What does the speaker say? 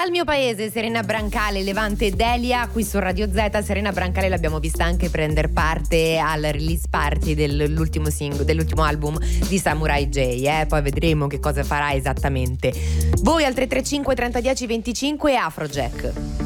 Dal mio paese, Serena Brancale, Levante Delia, qui su Radio Z. Serena Brancale l'abbiamo vista anche prendere parte al release party dell'ultimo album di Samurai J, poi vedremo che cosa farà esattamente. Voi al 335 30 10 25 Afrojack.